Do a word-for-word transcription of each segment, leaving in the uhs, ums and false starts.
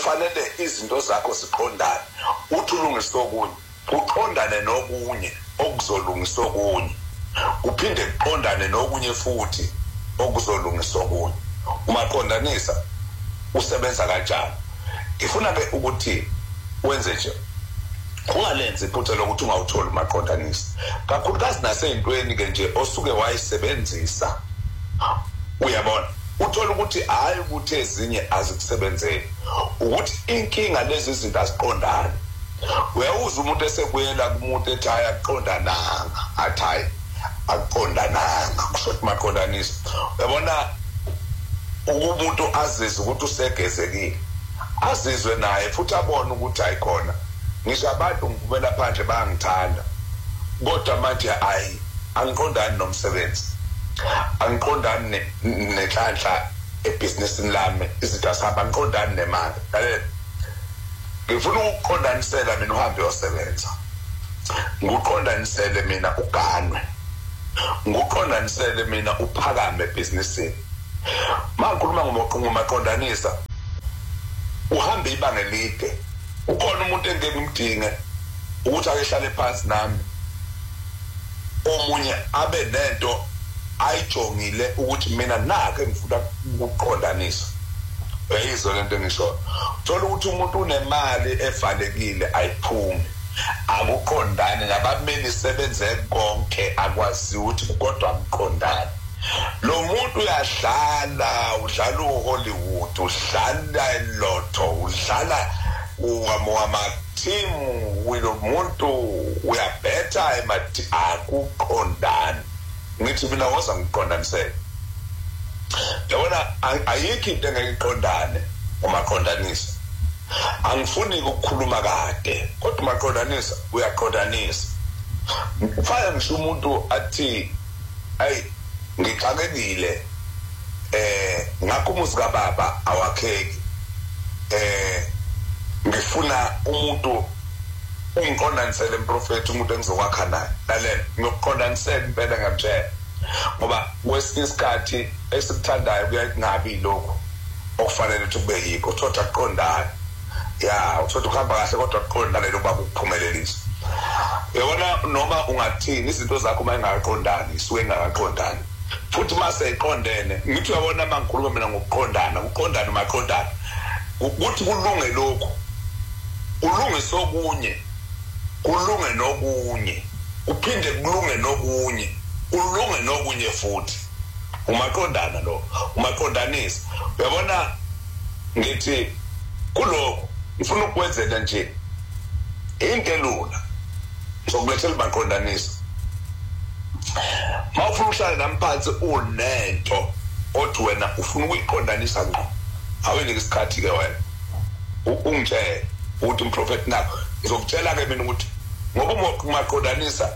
kufanele izinto zakho ziqondane uthi ulungisa okunye uqondane nokunye okuzolungisa okunye uphinde uqondane nokunye futhi okuzolungisa okunye umaqondanisa usebenza kanjani ngifuna ke ukuthi wenze nje ungalenzi iphutha lokuthi ungawutholi umaqondanisa kakhulukazi naseyintweni ke nje osuke wayisebenzisa uyabona uthola ukuthi hayi ukuthi ezinye azikusebenzeli ukuthi inkinga lezi zinto aziqondane uyawuza umuntu esekuyela kumuntu ethi hayi aqondananga athi hayi aqondananga kusho maqondanisa uyabona umuntu azizwe ukuthi usegezekile azizwe naye futhi abone ukuthi ayikhona ngisho abantu ngivela phandle bayangithanda kodwa manje ayi angiqondani nomsebenzi angiqondani nenhlanhla ebusinessini lami izinto asihamba angiqondani nemali lalela ngifuna ukuqondanisela mina uhambe uyosebenza nguqondanisele mina uganwe nguqondanisele mina uphakame ebusinessini makhuluma ngomaqondanisa uhambe ibanga elide ukhona umuntu engeke umdinge ukuthi akehlale phansi nami omunye abe nento ayijongile ukuthi mina nake ngifuna ukuqondanisa eyizo lento engisho thola ukuthi umuntu unemali evalekile ayiphumi akuqondane nabameli sebenze konke akwazi ukuthi kodwa amqondane lo muntu uyadlala udlala uHollywood udlala elotho udlala uwama team wilo muntu uyabetha emati akuqondane ngithi mina woza ngiqondanisele yabona ayikho into engayiqondane umaqondanisa angifuni ukukhuluma kade kodwa umaqondanisa uyaqondanisa ufaya ngisho umuntu athi ay ngixakekile eh ngakho umuzika baba awakheki eh ngifuna umuntu ungiqondanisele umprofeti umuntu engizokwakha naye lalela ngokuqondanisela impela ngamtshela ngoba kwesinye isikhathi esikuthandayo kuyangabi lokho okufanele ukuthi kube yikho uthola aqondana ya uthola ukuhamba kahle kodwa aqondane lokuba ukuphumelelisa yabona noma ungathini izinto zakho mayingaqondani isuke ingaqondani futhi mase iqondene ngithi uyabona mangikhuluma mina ngokuqondana ukuqondana maqondana ukuthi kulunge lokho ulungise okunye kulunge nokunye uphinde kulunge nokunye ulunge nokunye futhi umaqondana lo umaqondanisa uyabona ngithi kuloko ngifuna ukwenzela nje into elula sokulethela maqondanisa mawufuna uhlala namphansi unento othi wena ufuna ukuyiqondanisa ngqo awunikho isikhathi ke wena ungitshela uthi umprofeti nakho ngizokutshela ke mina ukuthi ngoba umaqondanisa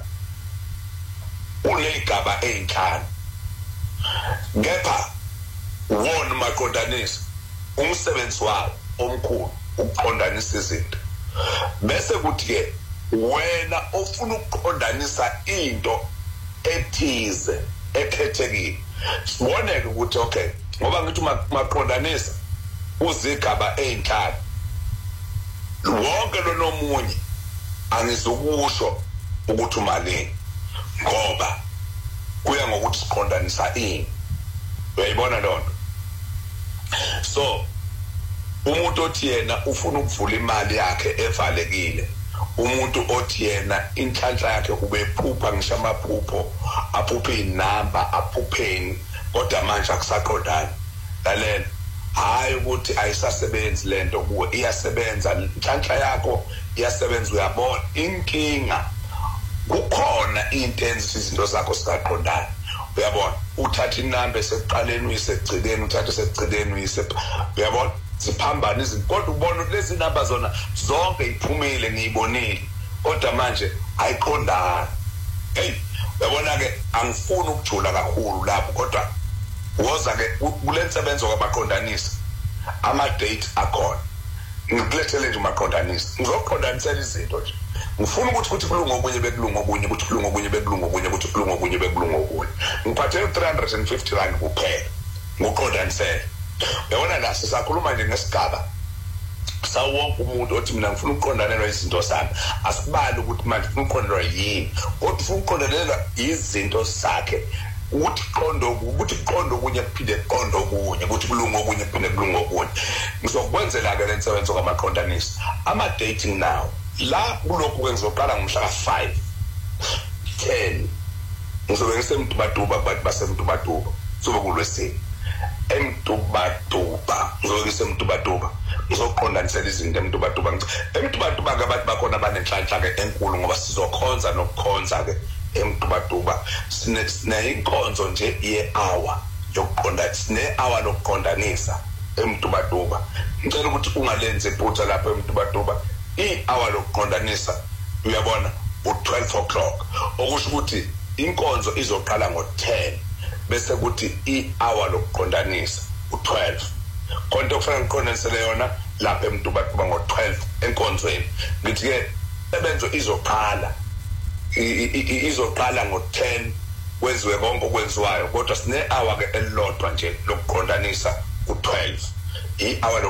unegaba ezinhlanu ngepha wona umaqondanisa umsebenzi wawo omkhulu ukuqondanisa izinto bese kuthi ke wena ofuna ukuqondanisa into ethize ekhethekile siboneke ukuthi okay ngoba ngithi umaqondanisa uzigaba ezinhlanu wonke lo nomunye angizokusho ukuthi umalini ngoba kuya ngokuthi siqondanisa ini uyayibona lonto so umuntu othi yena ufuna ukuvula imali yakhe evalekile umuntu othi yena inhlanhla yakhe ubephupha ngisho amaphupho aphuphe inamba aphupheni kodwa manje akusaqondani lalela hayi ukuthi ayisasebenzi lento kuwe iyasebenza inhlanhla yakho iyasebenza uyabona inkinga kukhona into enza izinto zakho singaqondani uyabona uthatha inamba esekuqaleni uyisegcileni uthatha esegcileni uyise uyabona ziphambana izinto kodwa ubona lezi namba zona zonke iphumile ngiyibonile kodwa manje ayiqondani hey uyabona ke angifuni ukujula kakhulu lapho kodwa woza ke kulensebenzo kwabaqondanisa ama date akhona ngikulethele nje umaqondanisa ngizoqondanisela izinto nje ngifuna ukuthi kuthi kulunga okunye bekulunga okunye ukuthi kulunga okunye bekulunga okunye ukuthi kulunga okunye bekulunga okunye ngiphathele three hundred fifty rand kuphela ngoqondanisela uyabona la sisakhuluma nje ngesigaba sawonke umuntu othi mina ngifuna ukuqondanelwa izinto zami asibali ukuthi manje ufuna ukuqondanelwa yini kodwa ufuna ukuqondanelwa izinto zakhe ukuthi qondo ukuthi qondo kunye kuphinde qondo kunye ukuthi kulungu okunye kuphinde kulungu okunye ngizokwenzela ke lensebenzo kamaqondanisi ama dating now la kulokhu kwenzoqala ngomhla ka five ten ngizobe ngisemtubatuba bathi basemtubatuba sobe kulwesini emtubatuba ngizobe ngisemtubatuba ngizoqondanisela izinto emtubatuba emtubatuba ngabantu bakhona abanenhlanhla ke enkulu ngoba sizokhonza nokukhonza ke emtubatuba sine sine inkonzo nje ye-hour yokuqonda sine hour lokuqondanisa emtubatuba ngicela ukuthi ungalenze iphutha lapha emtubatuba i-hour lokuqondanisa uyabona u-twelve o'clock okusho ukuthi inkonzo izoqala ngo-ten bese kuthi i-hour lokuqondanisa u-twelve konke okufanele ngiqondanisele yona lapha emtubatuba ngo-twelve enkonzweni ngithi ke ebenzo izoqala izoqala ngo-ten kwenziwe konke okwenziwayo kodwa sine hour ke elilodwa nje lokuqondanisa u-twelve i-hour